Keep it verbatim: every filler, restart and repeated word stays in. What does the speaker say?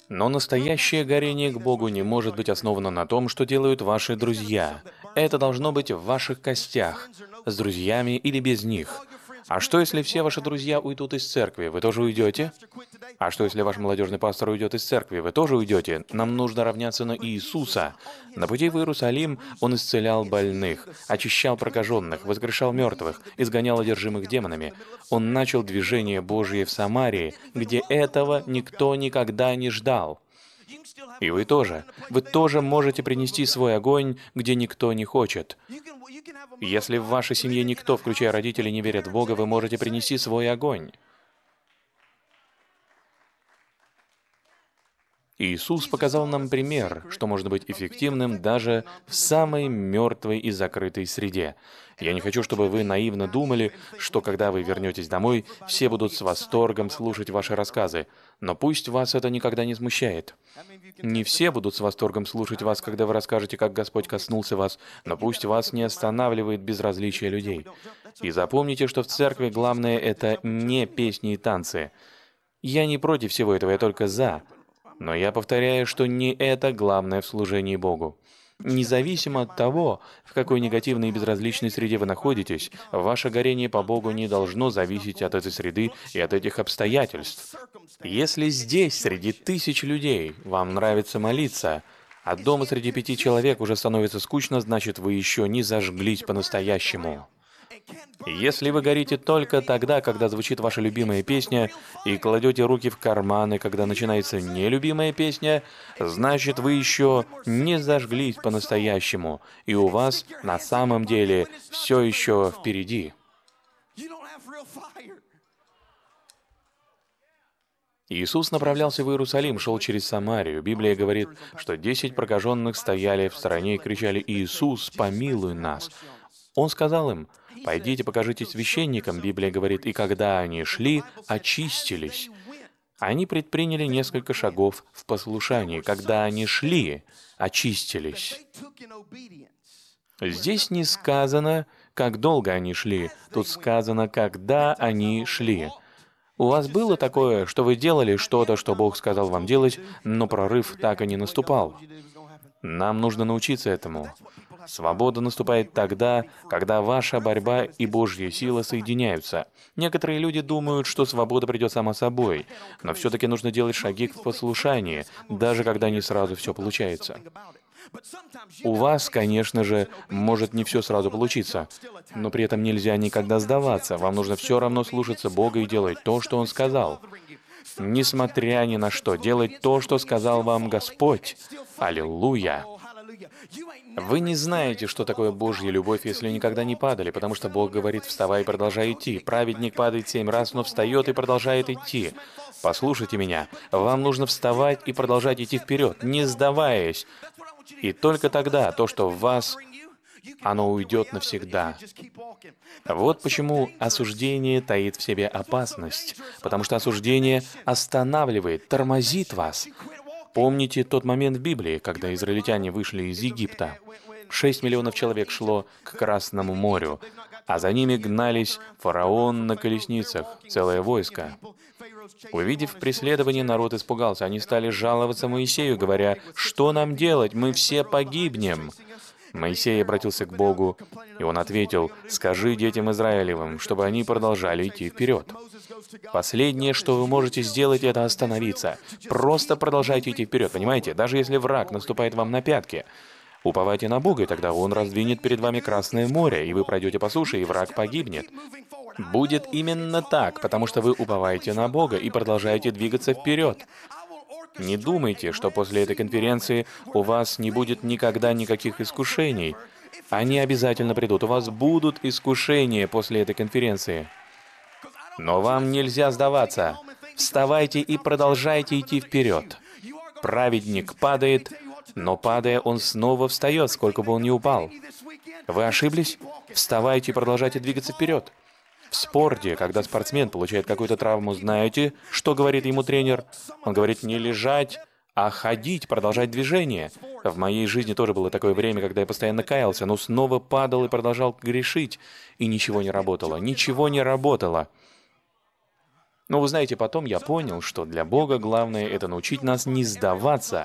Но настоящее горение к Богу не может быть основано на том, что делают ваши друзья. Это должно быть в ваших костях, с друзьями или без них. А что, если все ваши друзья уйдут из церкви? Вы тоже уйдете? А что, если ваш молодежный пастор уйдет из церкви? Вы тоже уйдете? Нам нужно равняться на Иисуса. На пути в Иерусалим Он исцелял больных, очищал прокаженных, воскрешал мертвых, изгонял одержимых демонами. Он начал движение Божие в Самарии, где этого никто никогда не ждал. И вы тоже. Вы тоже можете принести свой огонь, где никто не хочет. Если в вашей семье никто, включая родителей, не верит в Бога, вы можете принести свой огонь. Иисус показал нам пример, что можно быть эффективным даже в самой мертвой и закрытой среде. Я не хочу, чтобы вы наивно думали, что когда вы вернетесь домой, все будут с восторгом слушать ваши рассказы, но пусть вас это никогда не смущает. Не все будут с восторгом слушать вас, когда вы расскажете, как Господь коснулся вас, но пусть вас не останавливает безразличие людей. И запомните, что в церкви главное — это не песни и танцы. Я не против всего этого, я только за. Но я повторяю, что не это главное в служении Богу. Независимо от того, в какой негативной и безразличной среде вы находитесь, ваше горение по Богу не должно зависеть от этой среды и от этих обстоятельств. Если здесь, среди тысяч людей, вам нравится молиться, а дома среди пяти человек уже становится скучно, значит, вы еще не зажглись по-настоящему. Если вы горите только тогда, когда звучит ваша любимая песня, и кладете руки в карманы, когда начинается нелюбимая песня, значит, вы еще не зажглись по-настоящему, и у вас на самом деле все еще впереди. Иисус направлялся в Иерусалим, шел через Самарию. Библия говорит, что десять прокаженных стояли в стороне и кричали: «Иисус, помилуй нас!» Он сказал им: «Пойдите, покажите священникам», Библия говорит, и когда они шли, очистились. Они предприняли несколько шагов в послушании. Когда они шли, очистились. Здесь не сказано, как долго они шли. Тут сказано, когда они шли. У вас было такое, что вы делали что-то, что Бог сказал вам делать, но прорыв так и не наступал? Нам нужно научиться этому. Свобода наступает тогда, когда ваша борьба и Божья сила соединяются. Некоторые люди думают, что свобода придет сама собой, но все-таки нужно делать шаги в послушании, даже когда не сразу все получается. У вас, конечно же, может не все сразу получиться, но при этом нельзя никогда сдаваться. Вам нужно все равно слушаться Бога и делать то, что Он сказал. Несмотря ни на что, делать то, что сказал вам Господь. Аллилуйя! Вы не знаете, что такое Божья любовь, если никогда не падали, потому что Бог говорит: «Вставай и продолжай идти». Праведник падает семь раз, но встает и продолжает идти. Послушайте меня, вам нужно вставать и продолжать идти вперед, не сдаваясь. И только тогда то, что в вас, оно уйдет навсегда. Вот почему осуждение таит в себе опасность, потому что осуждение останавливает, тормозит вас. Помните тот момент в Библии, когда израильтяне вышли из Египта? Шесть миллионов человек шло к Красному морю, а за ними гнались фараон на колесницах, целое войско. Увидев преследование, народ испугался. Они стали жаловаться Моисею, говоря: «Что нам делать? Мы все погибнем». Моисей обратился к Богу, и он ответил: «Скажи детям Израилевым, чтобы они продолжали идти вперед». Последнее, что вы можете сделать, это остановиться. Просто продолжайте идти вперед, понимаете? Даже если враг наступает вам на пятки. Уповайте на Бога, и тогда Он раздвинет перед вами Красное море, и вы пройдете по суше, и враг погибнет. Будет именно так, потому что вы уповаете на Бога и продолжаете двигаться вперед. Не думайте, что после этой конференции у вас не будет никогда никаких искушений. Они обязательно придут. У вас будут искушения после этой конференции. Но вам нельзя сдаваться. Вставайте и продолжайте идти вперед. Праведник падает, но падая, он снова встает, сколько бы он ни упал. Вы ошиблись? Вставайте и продолжайте двигаться вперед. В спорте, когда спортсмен получает какую-то травму, знаете, что говорит ему тренер? Он говорит: не лежать, а ходить, продолжать движение. В моей жизни тоже было такое время, когда я постоянно каялся, но снова падал и продолжал грешить, и ничего не работало, ничего не работало. Но вы знаете, потом я понял, что для Бога главное — это научить нас не сдаваться,